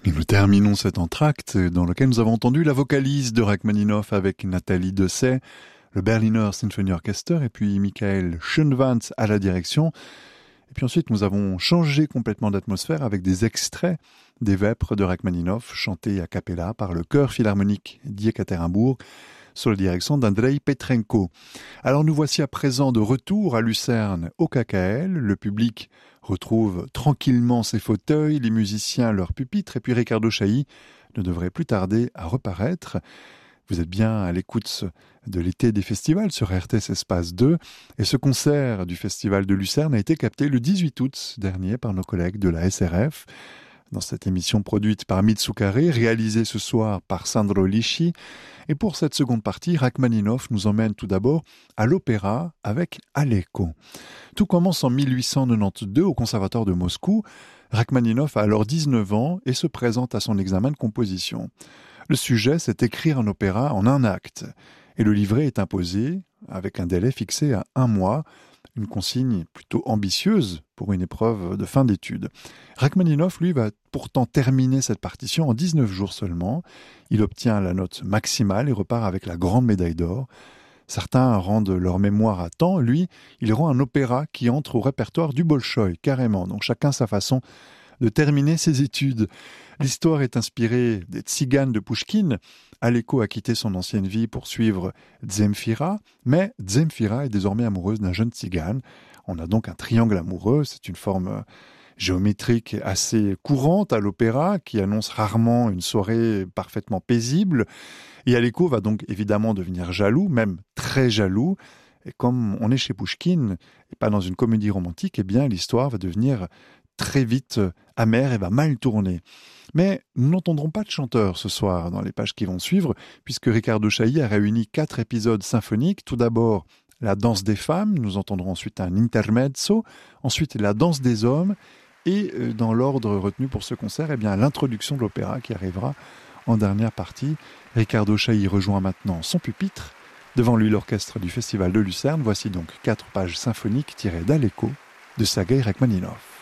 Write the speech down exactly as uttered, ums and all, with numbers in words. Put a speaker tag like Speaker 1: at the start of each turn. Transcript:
Speaker 1: Et nous terminons cet entracte dans lequel nous avons entendu la vocalise de Rachmaninoff avec Nathalie Dessay, le Berliner Symphony Orchester et puis Michael Schönwandt à la direction. Et puis ensuite nous avons changé complètement d'atmosphère avec des extraits des vêpres de Rachmaninoff chantés a cappella par le chœur philharmonique d'Yekaterinbourg sous la direction d'Andrei Petrenko. Alors nous voici à présent de retour à Lucerne au K K L. Le public retrouve tranquillement ses fauteuils, les musiciens leurs pupitres et puis Riccardo Chailly ne devrait plus tarder à reparaître. Vous êtes bien à l'écoute de l'été des festivals sur R T S Espace deux et ce concert du Festival de Lucerne a été capté le dix-huit août dernier par nos collègues de la S R F. Dans cette émission produite par Mitsukare, réalisée ce soir par Sandro Lisci. Et pour cette seconde partie, Rachmaninoff nous emmène tout d'abord à l'opéra avec Aleko. Tout commence en mille huit cent quatre-vingt-douze au Conservatoire de Moscou. Rachmaninoff a alors dix-neuf ans et se présente à son examen de composition. Le sujet, c'est écrire un opéra en un acte. Et le livret est imposé avec un délai fixé à un mois. Une consigne plutôt ambitieuse pour une épreuve de fin d'études. Rachmaninoff, lui, va pourtant terminer cette partition en dix-neuf jours seulement. Il obtient la note maximale et repart avec la grande médaille d'or. Certains rendent leur mémoire à temps. Lui, il rend un opéra qui entre au répertoire du Bolchoï, carrément. Donc chacun sa façon de terminer ses études. L'histoire est inspirée des Tziganes de Pouchkine. Aleko a quitté son ancienne vie pour suivre Zemfira, mais Zemfira est désormais amoureuse d'un jeune Tzigane. On a donc un triangle amoureux, c'est une forme géométrique assez courante à l'opéra, qui annonce rarement une soirée parfaitement paisible. Et Aleko va donc évidemment devenir jaloux, même très jaloux. Et comme on est chez Pouchkine, et pas dans une comédie romantique, eh bien l'histoire va devenir très vite amère et va mal tourner. Mais nous n'entendrons pas de chanteur ce soir dans les pages qui vont suivre, puisque Riccardo Chailly a réuni quatre épisodes symphoniques. Tout d'abord, la danse des femmes, nous entendrons ensuite un intermezzo, ensuite la danse des hommes, et dans l'ordre retenu pour ce concert, eh bien, l'introduction de l'opéra qui arrivera en dernière partie. Riccardo Chailly rejoint maintenant son pupitre. Devant lui, l'orchestre du Festival de Lucerne. Voici donc quatre pages symphoniques tirées d'Aleko de Sergueï Rachmaninoff.